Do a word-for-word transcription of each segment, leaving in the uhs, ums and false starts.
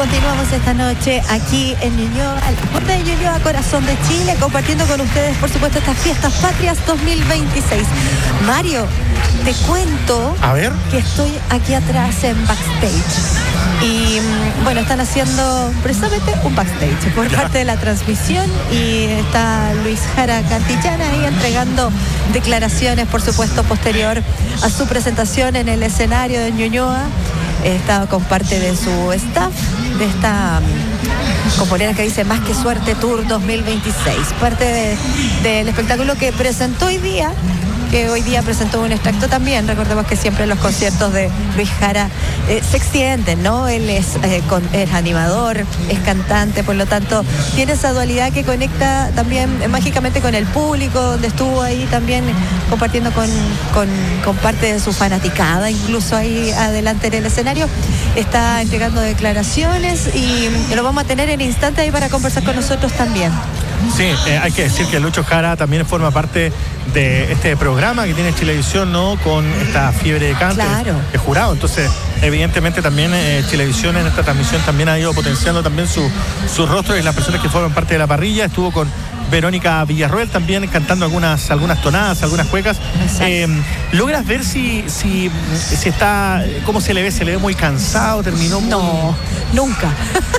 Continuamos esta noche aquí en Ñuñoa, al puerto de Ñuñoa, corazón de Chile, compartiendo con ustedes, por supuesto, estas fiestas patrias dos mil veintiséis. Mario, te cuento a ver que estoy aquí atrás en backstage. Y bueno, están haciendo precisamente un backstage por ya. parte de la transmisión y está Luis Jara Cantillana ahí entregando declaraciones, por supuesto, posterior a su presentación en el escenario de Ñuñoa. Está con parte de su staff de esta componera que dice Más que Suerte Tour dos mil veintiséis, parte de, del espectáculo que presentó hoy día, que hoy día presentó un extracto también. Recordemos que siempre los conciertos de Luis Jara eh, se extienden, ¿no? Él es, eh, con, es animador, es cantante, por lo tanto tiene esa dualidad que conecta también eh, mágicamente con el público, donde estuvo ahí también compartiendo con, con, con parte de su fanaticada, incluso ahí adelante en el escenario. Está entregando declaraciones y lo vamos a tener en instante ahí para conversar con nosotros también. Sí, eh, hay que decir que Lucho Jara también forma parte de este programa que tiene Chilevisión, ¿no? Con esta fiebre de cante, claro, es jurado. Entonces, evidentemente también eh, Chilevisión en esta transmisión también ha ido potenciando también su, su rostro y las personas que forman parte de la parrilla. Estuvo con Verónica Villarroel también cantando algunas, algunas tonadas, algunas cuecas. Eh, ¿Logras ver si, si, si está, cómo se le ve? ¿Se le ve muy cansado? ¿Terminó muy... No, nunca.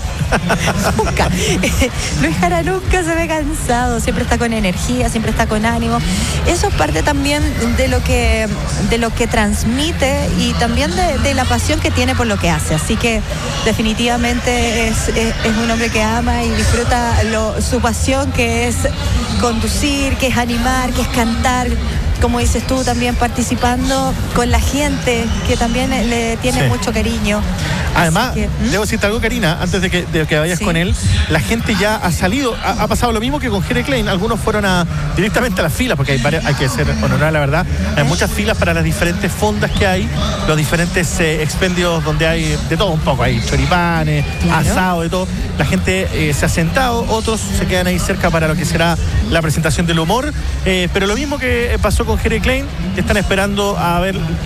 Nunca. Luis Jara nunca se ve cansado, siempre está con energía, siempre está con ánimo. Eso es parte también de lo que, de lo que transmite y también de, de la pasión que tiene por lo que hace. Así que definitivamente es, es, es un hombre que ama y disfruta lo, su pasión, que es conducir, que es animar, que es cantar. Como dices tú, también participando con la gente, que también le tiene sí. mucho cariño. Además, que, ¿hmm? debo decirte algo, Karina, antes de que, de que vayas sí. con él, la gente ya ha salido, ha, ha pasado lo mismo que con Jere Klein. Algunos fueron a, directamente a las filas, porque hay, varias, hay que ser honorar la verdad. Hay ¿Eh? muchas filas para las diferentes fondas que hay, los diferentes eh, expendios donde hay de todo un poco. Hay choripanes, claro. asado, de todo. La gente eh, se ha sentado, otros se quedan ahí cerca para lo que será la presentación del humor. Eh, pero lo mismo que pasó con Jere Klein, están esperando a ver